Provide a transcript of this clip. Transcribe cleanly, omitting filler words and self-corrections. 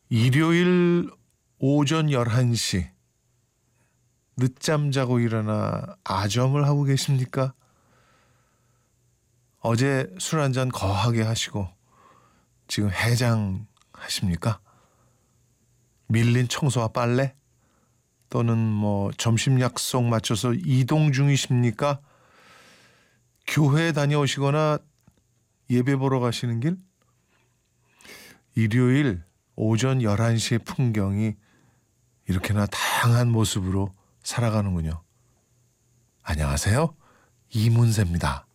일요일 오전 11시 늦잠 자고 일어나 아점을 하고 계십니까? 어제 술 한잔 거하게 하시고 지금 해장하십니까? 밀린 청소와 빨래? 또는 점심 약속 맞춰서 이동 중이십니까? 교회 다녀오시거나 예배 보러 가시는 길? 일요일 오전 11시의 풍경이 이렇게나 다양한 모습으로 살아가는군요. 안녕하세요. 이문세입니다.